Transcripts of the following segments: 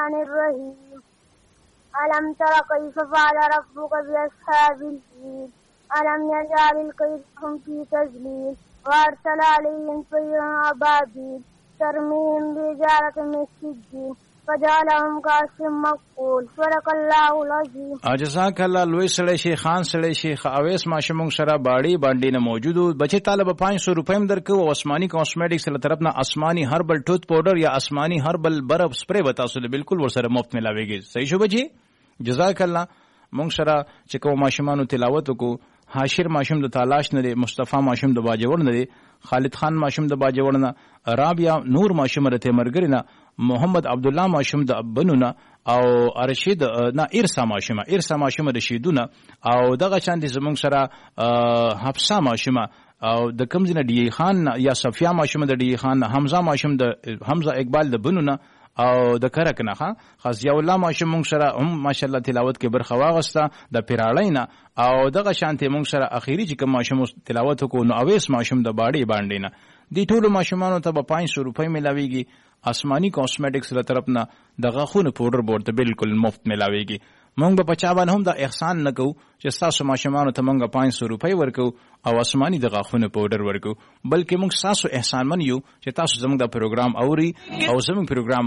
الرحيم ألم تر كيف فعل ربك بأصحاب الفيل ألم يجعل كيدهم في تضليل وأرسل عليهم طيرا أبابيل ترميهم بحجارة من سجيل فجعلهم كعصف مأكول صدق الله العظيم. جزاک الله. لوی سړی شیخ خان سړی شیخ اویس ماشوم سره باړی باندې نه موجودو بچی طالب 500 روپے هم درکو او آسمانی کاسمیټکس له طرف نه آسمانی هربل ټوث پاوډر یا آسمانی هربل برف سپری وتا سو بالکل ور سره مفت ملاويږي. صحیح شو بچی. جزاک الله. مونږ سره چې کوم ماشومانو تلاوت کو حاشر ماشوم د تالاش نه دی، مصطفی ماشوم د باجوړ نه دی، خالد خان ماشوم د باجوړ نه، رابعه نور ماشوم رته مرګری نه، محمد عبد الله ماشوم د بنونه او ارشد نه ارسا ماشوم رشیدونه او دغه چاندي زمونږ سره حفصه ماشوم او د کمزنه ډی خان یا صفیا ماشوم د ډی خان، حمزه ماشوم د حمزه اقبال د بنونه او د کرک نه خاص یا الله ماشوم مونږ سره هم ماشاءالله تلاوت کې برخه واغسته د پیراړینا او دغه شانته مونږ سره اخیری چې کوم ماشوم تلاوت کو نو اویس ماشوم د باړی باندې نه دی ټول ماشومانو ته 500 روپۍ ملاويږي. آسمانی کاسمیټکس له طرف نه د غاخونو پاوډر بورته بالکل مفت ملاويږي. مونږ په پچا باندې هم د احسان نکو چې تاسو ماشومانو ته مونږ 500 روپۍ ورکو او آسمانی د غاخونو پاوډر ورکو، بلکې مونږ تاسو احسان من یو چې تاسو زموږ د پروګرام اوري او زموږ پروګرام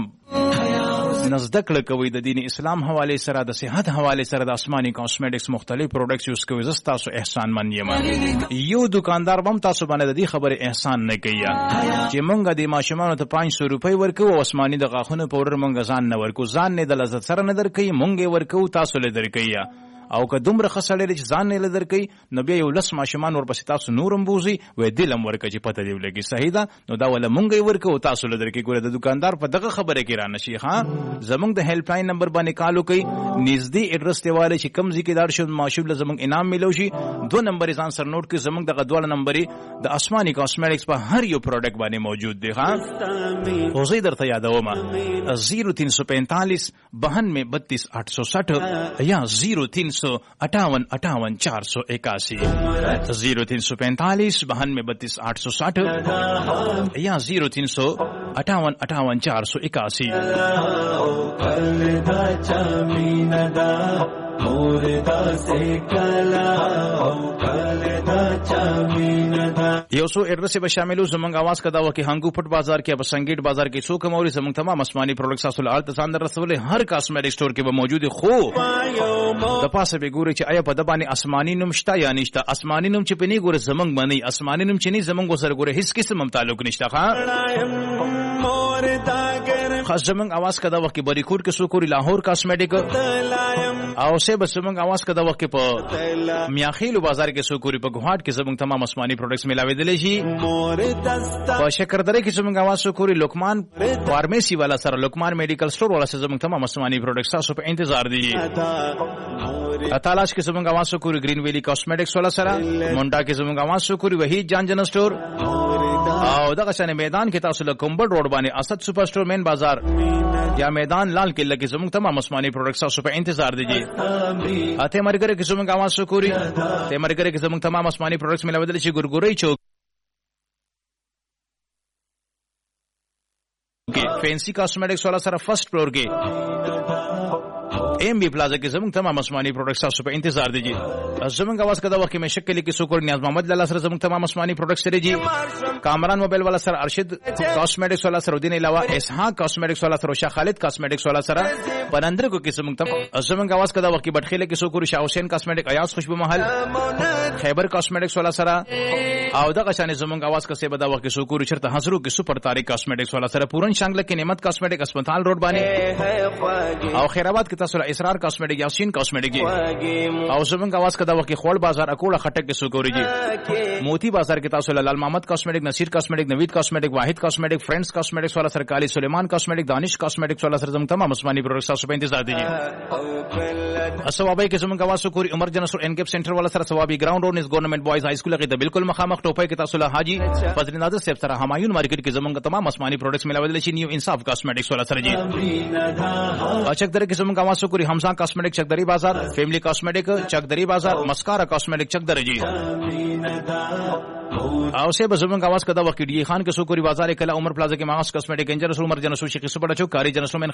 نزدکړه کوي د دین اسلام حواله سره د صحت حواله سره د آسمانی کاسمیټکس مختلف پروډکټس یوز کوي. زستا تاسو احسان من یم. یو دکاندار بم تاسو باندې د دې خبره احسان نه کوي چې مونږ د ماشومانو ته 500 روپۍ ورکو او آسمانی د غاخونو پاوډر مونږ ځان نه ورکو، ځان نه د لذت سره نه درکې، مونږ ورکو تاسو له درکې او که دومره خسړې چې ځان نه لدر کوي نو بیا یو لس ماشومان ورپسې تاسو نورم بوزي وې دلم ورکه چې پته دی لګي. صحیح ده. نو دا ولا مونږ ورکو تاسو لدر کې ګوره د دکاندار په دغه خبره کې را نشي. ها زمونږ د هیلپ لاین نمبر باندې کالو کوي، نږدې ایڈرس ته والے چې کم ځکه دار شو ماشوب له زمونږ انعام ملو شي. دو نمبر ځان سره نوٹ کې زمونږ د غدوال نمبر د آسمانی کاسمیټکس په هر یو پروډکټ باندې موجود دی. ها او زه درته یادوم 0345 92 32 860 یا 0358 53 481 0345 92 32 860 یا 0358 یو سو ایڈرس به شاملو زمونږ आवाज کدا و کې هنګو پټ بازار کې بسنګیټ بازار کې سو کموري زمونږ تمام آسمانی پروډکټس اصل آل تسان در رسول هر کاسمیټک سٹور کې به موجود خو د پاسه به ګوري چې آیا په د باندې آسمانی نوم شته یا نشته. آسمانی نوم چې پني ګوره زمونږ باندې آسمانی نوم چې نه زمونږ سره ګوره هیڅ قسم تعلق نشته. خاص زمونږ आवाज کدا و کې بریکور کې سو کوري لاهور کاسمیټک او سه بس زمونږ आवाज کدا و کې په میاخیل بازار کې سو کوري په ګوهات کې زمونږ تمام آسمانی پروډکټس ملاوي دي شي. په شکردره کې زمونږ आवाज سو کوري لوکمان فارمیسی والا سره لوکمان میډیکل سٹور والا سره زمونږ تمام آسمانی پروډکټس تاسو په انتظار دي. اتالاش کې زمونږ आवाज سو کوري گرین ویلی کاسمیټکس والا سره مونډا کې زمونږ आवाज سو کوري وحید جان جن سٹور او دغه شنه میدان کې تاسو له کومبل روډ باندې اسد سپر سٹور مین بازار یا میدان لال قلعه کې زمونږ تمام آسمانی پروډکټس تاسو په انتظار دي. اته مرګره کې زمونږ आवाज سو کوري ته مرګره کې زمونږ تمام آسمانی پروډکټس ملاوي دي چې ګورګوري چوک فینسی کاسمیټکس والا سره فرست فلور کې ایم بی پلازا کې زمونږ تمام آسمانی پروډکټس تاسو په انتظار دي. زمونږ आवाज کدا وخت میں شکل کې سوکور نیاز محمد لالا سره زمونږ تمام آسمانی پروډکټس لري جی. کامران موبایل والا سره ارشد کاسمیټکس والا سره دین علاوه اسحاق کاسمیټکس والا سره شاه خالد کاسمیټکس والا سره پنندر کو کې زمونږ आवाज کدا وخت بټخیله کې سوکور شاه حسین کاسمیټک ایاز خوشبو محل خیبر کاسمیټکس والا سره او دغه شان زمونږ आवाज کسه بدا وخت سوکور چرته حضرو کې سپر تاریخ کاسمیټکس والا سره پورن شانګله کې نعمت کاسمیټک اسپیټال روډ باندې او خیرآباد کې تاسو اسرار کاسمیټک یاسین کاسمیټک او زمونږ आवाज کدا وخت خول بازار اکوړه خټک کې سوکوريږي. موتی بازار کې تاسو لال محمد کاسمیټک نصیر کاسمیټک نوید کاسمیټک واحد کاسمیټک فرندز کاسمیټکس والا سره کالی سلیمان کاسمیټک دانش کاسمیټکس والا سره زمونږ تمام آسمانی پروډکټس تاسو په انتظار دي. اسوابای کې زمونږ आवाज سوکوري عمر جنسور انکپ سنټر والا سره ثوابي ګراوند روډ نس ګورنمنت بوایز های سکول کې د بالکل مخامخ ټوپای کې تاسو له حاجی فضل ناظر صاحب سره همایون مارکیټ کې زمونږ تمام آسمانی پروډکټس ملاوي دي چې نیو انصاف کاسمیټکس والا سره جی. چکدری کې زمونږ आवाज سوکوري حمزه کاسمیټک چکدری بازار فیملی کاسمیټک چکدری بازار مسکارا کاسمیټک چکدری جی. او سه به زمونږ आवाज کدا وخت دی خان کې سوکوري بازار کلا عمر پلازا کې ماس کاسمیټک انجر عمر جنسو شیخ سپړه چوک کاری جنسو من